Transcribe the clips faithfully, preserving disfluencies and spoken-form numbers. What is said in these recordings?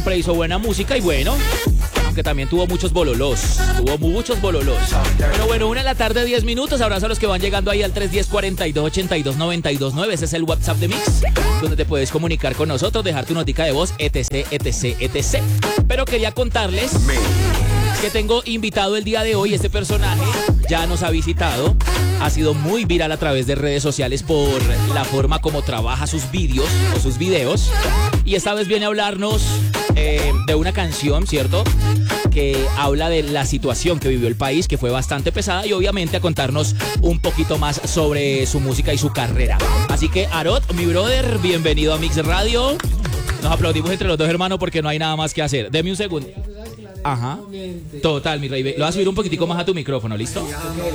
siempre hizo buena música y bueno, aunque también tuvo muchos bololos, tuvo muchos bololos. Pero bueno, una de la tarde, diez minutos. Abrazo a los que van llegando ahí al tres uno cero, cuarenta y dos, ochenta y dos, noventa y dos nueve. Ese es el WhatsApp de Mix, donde te puedes comunicar con nosotros, dejar tu notica de voz, etc, etc, etc. Pero quería contarles que tengo invitado el día de hoy. Este personaje ya nos ha visitado, ha sido muy viral a través de redes sociales por la forma como trabaja sus vídeos o sus videos. Y esta vez viene a hablarnos eh, de una canción, ¿cierto?, que habla de la situación que vivió el país, que fue bastante pesada, y obviamente a contarnos un poquito más sobre su música y su carrera. Así que, Arot, mi brother, bienvenido a Mix Radio. Nos aplaudimos entre los dos, hermanos, porque no hay nada más que hacer. Deme un segundo. Ajá. Total, mi rey. Lo vas a subir un poquitico más a tu micrófono, ¿listo?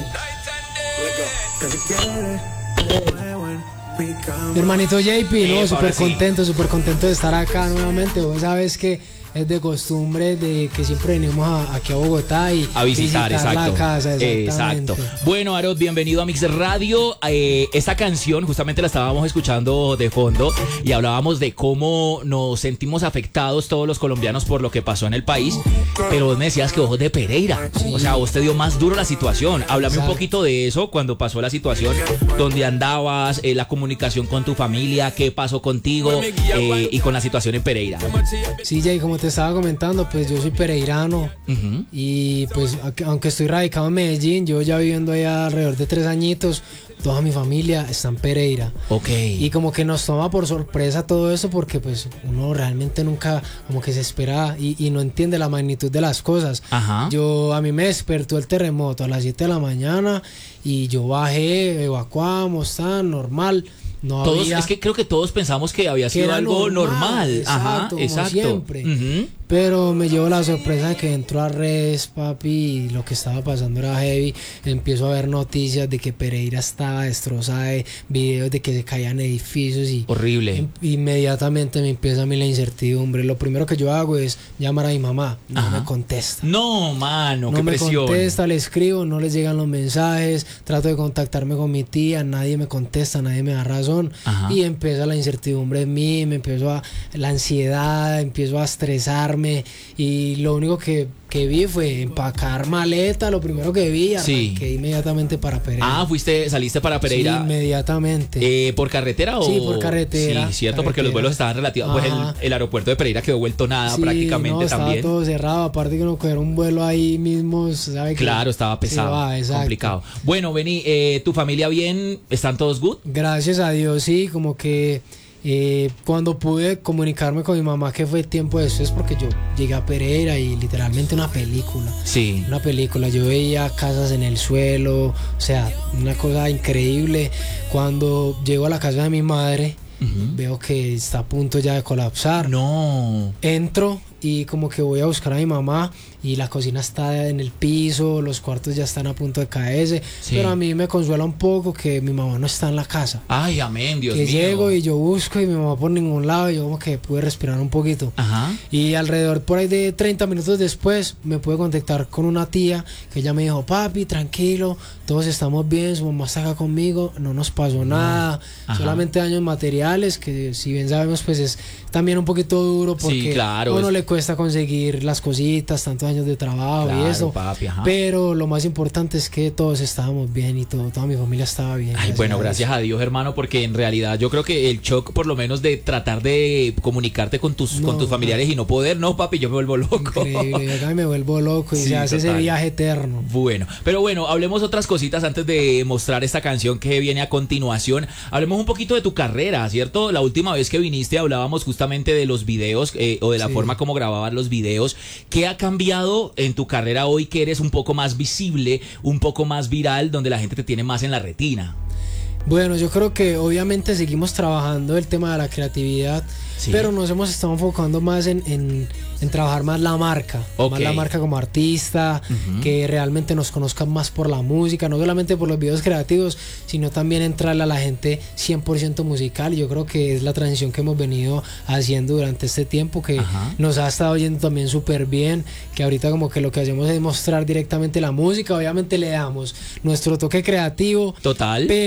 Mi hermanito J P, no, súper contento, súper contento de estar acá nuevamente. Vos sabes que es de costumbre de que siempre venimos a, aquí a Bogotá y a visitar, visitar exacto, la casa. Exacto. Bueno, Arot, bienvenido a Mix Radio. Eh, esta canción justamente la estábamos escuchando de fondo y hablábamos de cómo nos sentimos afectados todos los colombianos por lo que pasó en el país, pero vos me decías que vos de Pereira, sí. O sea, vos te dio más duro la situación. Háblame exacto. Un poquito de eso, cuando pasó la situación, dónde andabas, eh, la comunicación con tu familia, qué pasó contigo eh, y con la situación en Pereira. Sí, Jay, como te estaba comentando, pues yo soy pereirano uh-huh. y pues aunque estoy radicado en Medellín, yo ya viviendo allá alrededor de tres añitos, toda mi familia está en Pereira. Ok. Y como que nos toma por sorpresa todo eso porque pues uno realmente nunca como que se espera y, y no entiende la magnitud de las cosas. Ajá. Yo, a mí me despertó el terremoto a las siete de la mañana y yo bajé, evacuamos, tan normal. No todos, había... Es que creo que todos pensamos que había sido que algo normal, normal. Exacto, Ajá, como exacto. Siempre. Uh-huh. Pero me llevo la sorpresa de que entró a redes, papi, y lo que estaba pasando era heavy. Empiezo a ver noticias de que Pereira estaba destrozada, videos de que se caían edificios y... Horrible. Inmediatamente me empieza a mí la incertidumbre. Lo primero que yo hago es llamar a mi mamá. No Ajá. me contesta. No, mano, no qué me presión. contesta, le escribo, no les llegan los mensajes. Trato de contactarme con mi tía, nadie me contesta, nadie me da razón. Ajá. Y empieza la incertidumbre en mí, me empiezo a... la ansiedad, empiezo a estresarme. Y lo único que, que vi fue empacar maleta, lo primero que vi, arranqué sí. inmediatamente para Pereira. Ah, fuiste, saliste para Pereira. Sí, inmediatamente. Eh, ¿Por carretera o...? Sí, por carretera. Sí, cierto, carretera. Porque los vuelos estaban relativos. Pues el, el aeropuerto de Pereira quedó vuelto nada sí, prácticamente no, estaba también. todo cerrado, aparte que uno coger un vuelo ahí mismo, ¿sabe? Claro, que estaba pesado, va, complicado. Bueno, vení, eh, ¿tu familia bien? ¿Están todos good? Gracias a Dios, sí, como que... Eh, cuando pude comunicarme con mi mamá, que fue tiempo después, porque yo llegué a Pereira y literalmente una película. Sí. Una película. Yo veía casas en el suelo, o sea, una cosa increíble. Cuando llego a la casa de mi madre, uh-huh. veo que está a punto ya de colapsar. No. Entro y como que voy a buscar a mi mamá y la cocina está en el piso, los cuartos ya están a punto de caerse, sí. pero a mí me consuela un poco que mi mamá no está en la casa. Ay, amén, Dios que mío. Que llego y yo busco y mi mamá por ningún lado y yo como que pude respirar un poquito. Ajá. Y alrededor por ahí de treinta minutos después me pude contactar con una tía que ella me dijo, papi, tranquilo, todos estamos bien, su mamá está acá conmigo, no nos pasó nada, Ajá. solamente daños materiales, que si bien sabemos pues es también un poquito duro porque sí, claro, a uno es... le cuesta conseguir las cositas, tantos años de trabajo claro, y eso, papi, pero lo más importante es que todos estábamos bien y todo, toda mi familia estaba bien. Ay, gracias bueno, a gracias a Dios, hermano, porque en realidad yo creo que el shock por lo menos de tratar de comunicarte con tus, no, con tus familiares no. y no poder, no, papi, yo me vuelvo loco. Increíble, yo acá me vuelvo loco y sí, se hace total. Ese viaje eterno. Bueno, pero bueno, hablemos otras cositas antes de mostrar esta canción que viene a continuación. Hablemos un poquito de tu carrera, ¿cierto? La última vez que viniste hablábamos justamente de los videos eh, o de la sí. forma como grababas los videos. ¿Qué ha cambiado en tu carrera hoy que eres un poco más visible, un poco más viral, donde la gente te tiene más en la retina? Bueno, yo creo que obviamente seguimos trabajando el tema de la creatividad, sí. pero nos hemos estado enfocando más en, en, en trabajar más la marca, okay. más la marca como artista, uh-huh. que realmente nos conozcan más por la música, no solamente por los videos creativos, sino también entrarle a la gente cien por ciento musical. Yo creo que es la transición que hemos venido haciendo durante este tiempo, que uh-huh. nos ha estado yendo también súper bien, que ahorita como que lo que hacemos es mostrar directamente la música, obviamente le damos nuestro toque creativo, total, pero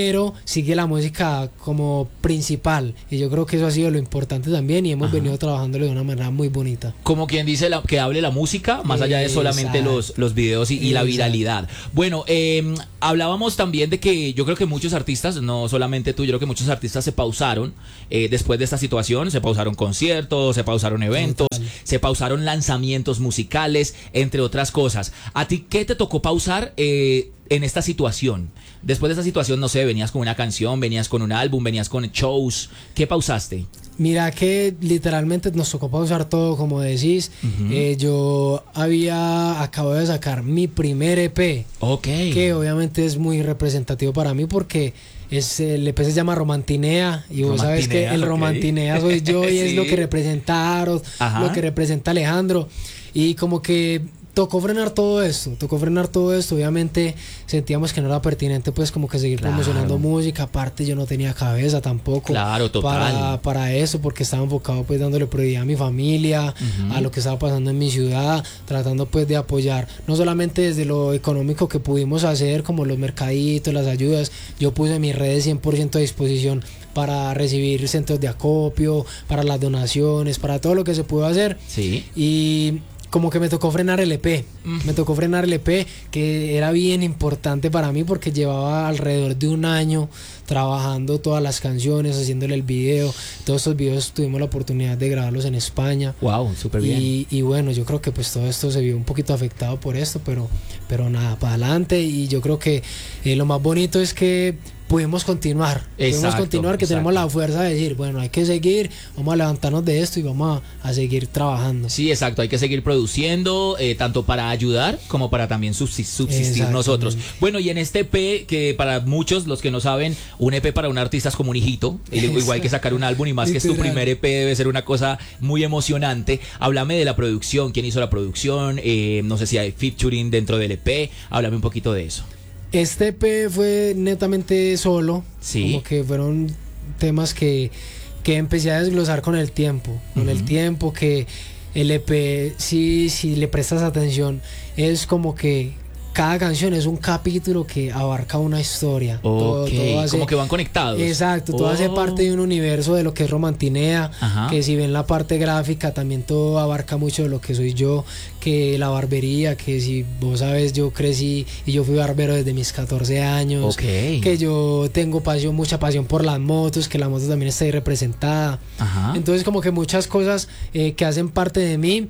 sigue la música como principal, y yo creo que eso ha sido lo importante también, y hemos Ajá. venido trabajándolo de una manera muy bonita. Como quien dice la, que hable la música, más allá de solamente los, los videos y, y la viralidad. Bueno, eh, hablábamos también de que yo creo que muchos artistas, no solamente tú, yo creo que muchos artistas se pausaron eh, después de esta situación, se pausaron conciertos, se pausaron eventos, Total. se pausaron lanzamientos musicales, entre otras cosas. ¿A ti qué te tocó pausar eh, en esta situación? Después de esta situación, no sé, venías con una canción, venías con un álbum, venías con shows. ¿Qué pausaste? Mira que literalmente nos tocó pausar todo, como decís. Uh-huh. eh, yo había acabo de sacar mi primer E P, okay. que obviamente es muy representativo para mí porque es, el E P se llama Romantinea, y vos sabes que el okay. Romantinea soy yo, y sí. es lo que representa Aaron, lo que representa Alejandro, y como que tocó frenar todo esto, tocó frenar todo esto. Obviamente sentíamos que no era pertinente pues como que seguir claro. promocionando música. Aparte yo no tenía cabeza tampoco claro, total. para, para eso, porque estaba enfocado pues dándole prioridad a mi familia, uh-huh. a lo que estaba pasando en mi ciudad, tratando pues de apoyar, no solamente desde lo económico que pudimos hacer, como los mercaditos, las ayudas. Yo puse mis redes cien por ciento a disposición para recibir centros de acopio, para las donaciones, para todo lo que se pudo hacer. Sí. Y como que me tocó frenar el E P, mm. me tocó frenar el E P, que era bien importante para mí porque llevaba alrededor de un año trabajando todas las canciones, haciéndole el video. Todos estos videos tuvimos la oportunidad de grabarlos en España. Wow, súper bien. Y, y bueno, yo creo que pues todo esto se vio un poquito afectado por esto, pero, pero nada, para adelante. Y yo creo que eh, lo más bonito es que pudimos continuar, exacto, pudimos continuar, que exacto. tenemos la fuerza de decir, bueno, hay que seguir, vamos a levantarnos de esto y vamos a, a seguir trabajando. Sí, exacto, hay que seguir produciendo, eh, tanto para ayudar como para también subsistir nosotros. Bueno, y en este E P, que para muchos, los que no saben, un E P para un artista es como un hijito, igual que sacar un álbum, y más que es tu primer E P, debe ser una cosa muy emocionante. Háblame de la producción, quién hizo la producción, eh, no sé si hay featuring dentro del E P, háblame un poquito de eso. Este E P fue netamente solo, sí. como que fueron temas que, que empecé a desglosar con el tiempo, con uh-huh. el tiempo que el E P, si, si le prestas atención, es como que cada canción es un capítulo que abarca una historia. Okay. Todo, todo hace, como que van conectados. Exacto, todo oh. hace parte de un universo de lo que es Romantinea. Ajá. Que si ven la parte gráfica, también todo abarca mucho de lo que soy yo, que la barbería, que si vos sabes, yo crecí y yo fui barbero desde mis catorce años. Okay. Que yo tengo pasión, mucha pasión por las motos, que la moto también está ahí representada. Ajá. Entonces como que muchas cosas eh, que hacen parte de mí.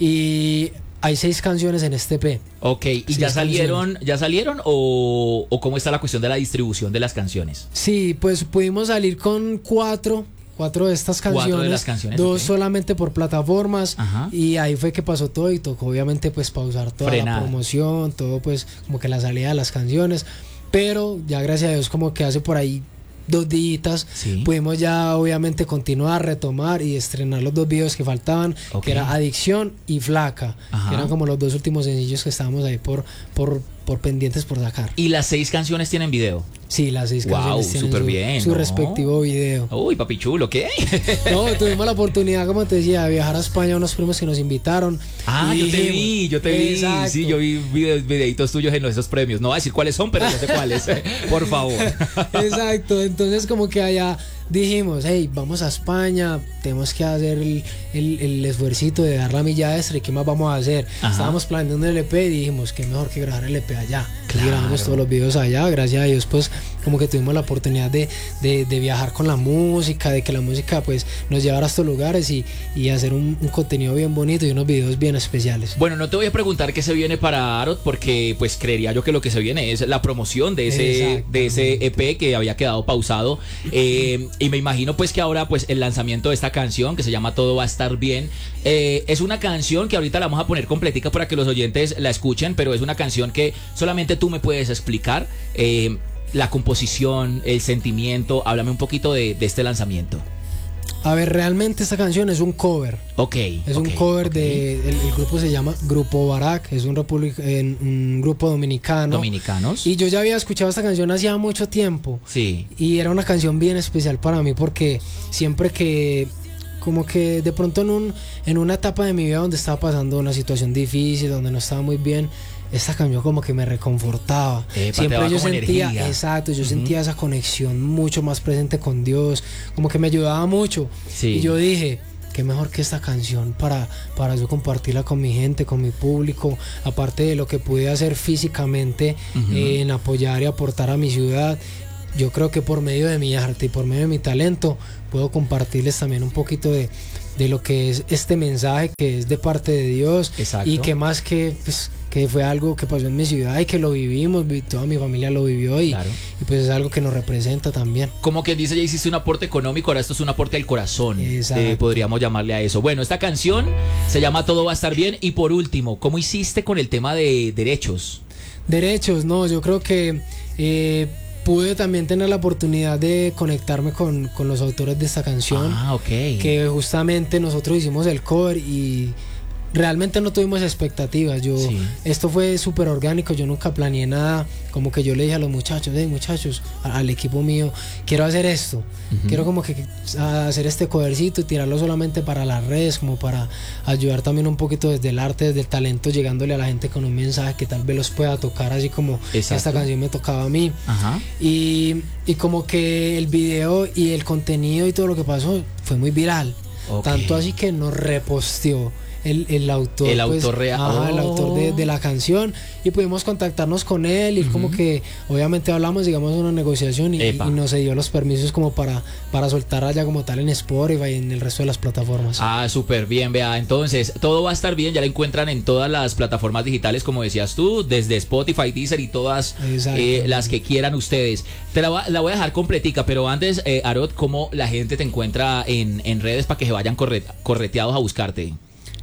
Y hay seis canciones en este E P. Ok, ¿y seis ya salieron, canciones. ya salieron o, o cómo está la cuestión de la distribución de las canciones? Sí, pues pudimos salir con cuatro, cuatro de estas canciones, cuatro de las canciones, dos okay. solamente por plataformas. Ajá. Y ahí fue que pasó todo y tocó obviamente pues pausar toda Frenada. la promoción, todo pues como que la salida de las canciones, pero ya gracias a Dios como que hace por ahí dos días, sí. pudimos ya obviamente continuar, retomar y estrenar los dos videos que faltaban, okay. que era Adicción y Flaca, Ajá. que eran como los dos últimos sencillos que estábamos ahí por, por, por pendientes por sacar. ¿Y las seis canciones tienen video? Sí, las seis wow, canciones tienen super su, bien, su ¿no? respectivo video. Uy, papi chulo, ¿qué? No, tuvimos la oportunidad, como te decía, de viajar a España, unos primos que nos invitaron. Ah, yo dijimos, te vi, yo te vi. Exacto. Sí, yo vi videos, videitos tuyos en esos premios. No voy a decir cuáles son, pero no sé cuáles. Por favor. Exacto, entonces como que allá dijimos, hey, vamos a España, tenemos que hacer el, el, el esfuercito de dar la milla extra, ¿y qué más vamos a hacer? Ajá. Estábamos planeando el E P y dijimos, qué mejor que grabar el E P allá. Claro. Y grabamos todos los videos allá, gracias a Dios, pues como que tuvimos la oportunidad de, de, de viajar con la música, de que la música pues nos llevara a estos lugares y, y hacer un, un contenido bien bonito y unos videos bien especiales. Bueno, no te voy a preguntar qué se viene para Arod, porque pues creería yo que lo que se viene es la promoción de ese, de ese E P que había quedado pausado. Eh, y me imagino pues que ahora pues el lanzamiento de esta canción que se llama Todo va a estar bien, eh, es una canción que ahorita la vamos a poner completica para que los oyentes la escuchen, pero es una canción que solamente tú me puedes explicar eh, la composición, el sentimiento. Háblame un poquito de, de este lanzamiento. A ver, realmente esta canción es un cover. Ok. Es okay, un cover okay. de... El, el grupo se llama Grupo Barak, es un, republic, eh, un grupo dominicano. Dominicanos. Y yo ya había escuchado esta canción hacía mucho tiempo. Sí. Y era una canción bien especial para mí porque siempre que como que de pronto en, un, en una etapa de mi vida donde estaba pasando una situación difícil, donde no estaba muy bien, esta canción como que me reconfortaba. Epa, siempre yo sentía, energía. exacto, yo uh-huh. sentía esa conexión mucho más presente con Dios, como que me ayudaba mucho. Sí. Y yo dije, qué mejor que esta canción para, para yo compartirla con mi gente, con mi público, aparte de lo que pude hacer físicamente uh-huh. eh, en apoyar y aportar a mi ciudad. Yo creo que por medio de mi arte y por medio de mi talento puedo compartirles también un poquito de, de lo que es este mensaje que es de parte de Dios. Exacto. Y que más que pues, que fue algo que pasó en mi ciudad y que lo vivimos, toda mi familia lo vivió y, claro. y pues es algo que nos representa también. Como quien dice, ya hiciste un aporte económico, ahora esto es un aporte al corazón, eh, podríamos llamarle a eso. Bueno, esta canción se llama Todo va a estar bien. Y por último, ¿cómo hiciste con el tema de derechos? Derechos, no, yo creo que eh, pude también tener la oportunidad de conectarme con, con los autores de esta canción. Ah, ok. Que justamente nosotros hicimos el cover y realmente no tuvimos expectativas. Yo, sí. Esto fue súper orgánico, yo nunca planeé nada. Como que yo le dije a los muchachos, hey muchachos, al equipo mío, quiero hacer esto. Uh-huh. Quiero como que hacer este covercito y tirarlo solamente para las redes, como para ayudar también un poquito desde el arte, desde el talento, llegándole a la gente con un mensaje que tal vez los pueda tocar, así como Exacto. esta canción me tocaba a mí. Uh-huh. Y, y como que el video y el contenido y todo lo que pasó fue muy viral. Okay. Tanto así que nos reposteó El, el autor el pues, autor real ajá, oh. el autor de, de la canción y pudimos contactarnos con él y uh-huh. como que obviamente hablamos, digamos, de una negociación y, y nos dio los permisos como para, para soltar allá como tal en Spotify y en el resto de las plataformas. Ah, súper bien, vea, entonces todo va a estar bien, ya la encuentran en todas las plataformas digitales como decías tú, desde Spotify, Deezer y todas eh, las que quieran ustedes. Te la, la voy a dejar completica, pero antes, eh, Arod, ¿cómo la gente te encuentra en, en redes para que se vayan corre, correteados a buscarte?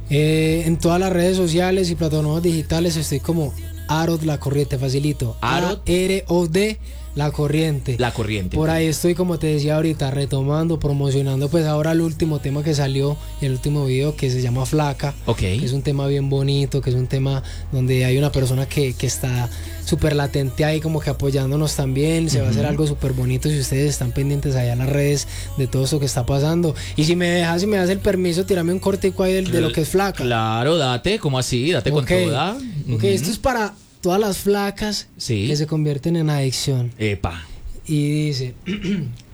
Eh, en todas las redes sociales y plataformas digitales estoy como Arod La Corriente, facilito. Arod A R O D La Corriente. La Corriente. Por ahí estoy, como te decía ahorita, retomando, promocionando pues ahora el último tema que salió, el último video, que se llama Flaca. Ok. Que es un tema bien bonito, que es un tema donde hay una persona que, que está súper latente ahí como que apoyándonos también. Se uh-huh. va a hacer algo súper bonito si ustedes están pendientes allá en las redes de todo esto que está pasando. Y si me dejas, si me das el permiso, tirame un cortico ahí de, de lo que es Flaca. Claro, date, ¿cómo así? Date okay. con toda. Ok, uh-huh. esto es para todas las flacas sí. que se convierten en adicción. Epa. Y dice,